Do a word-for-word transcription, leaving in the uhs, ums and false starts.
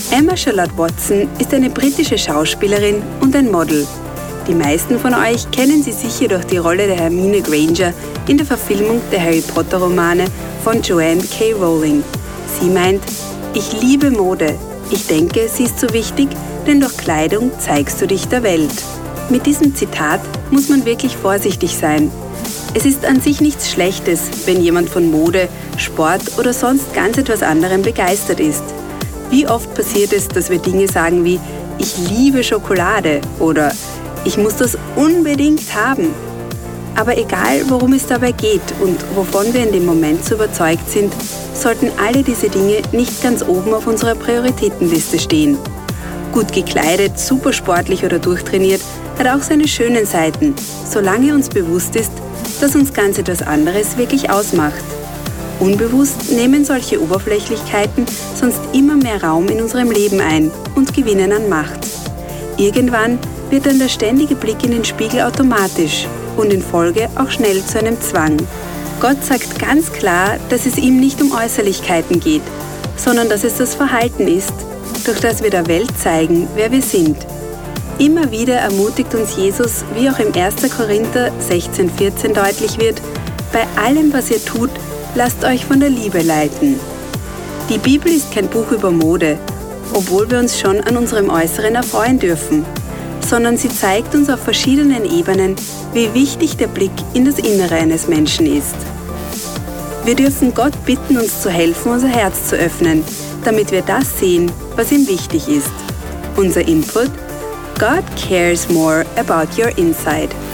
Emma Charlotte Watson ist eine britische Schauspielerin und ein Model. Die meisten von euch kennen sie sicher durch die Rolle der Hermine Granger in der Verfilmung der Harry Potter Romane von Joanne K. Rowling. Sie meint, ich liebe Mode. Ich denke, sie ist so wichtig, denn durch Kleidung zeigst du dich der Welt. Mit diesem Zitat muss man wirklich vorsichtig sein. Es ist an sich nichts Schlechtes, wenn jemand von Mode, Sport oder sonst ganz etwas anderem begeistert ist. Wie oft passiert es, dass wir Dinge sagen wie ich liebe Schokolade oder ich muss das unbedingt haben. Aber egal, worum es dabei geht und wovon wir in dem Moment so überzeugt sind, sollten alle diese Dinge nicht ganz oben auf unserer Prioritätenliste stehen. Gut gekleidet, super sportlich oder durchtrainiert hat auch seine schönen Seiten, solange uns bewusst ist, dass uns ganz etwas anderes wirklich ausmacht. Unbewusst nehmen solche Oberflächlichkeiten sonst immer mehr Raum in unserem Leben ein und gewinnen an Macht. Irgendwann wird dann der ständige Blick in den Spiegel automatisch und in Folge auch schnell zu einem Zwang. Gott sagt ganz klar, dass es ihm nicht um Äußerlichkeiten geht, sondern dass es das Verhalten ist, durch das wir der Welt zeigen, wer wir sind. Immer wieder ermutigt uns Jesus, wie auch im ersten Korinther sechzehn vierzehn deutlich wird, bei allem, was ihr tut, lasst euch von der Liebe leiten. Die Bibel ist kein Buch über Mode, obwohl wir uns schon an unserem Äußeren erfreuen dürfen, sondern sie zeigt uns auf verschiedenen Ebenen, wie wichtig der Blick in das Innere eines Menschen ist. Wir dürfen Gott bitten, uns zu helfen, unser Herz zu öffnen, damit wir das sehen, was ihm wichtig ist. Unser Input: God cares more about your inside.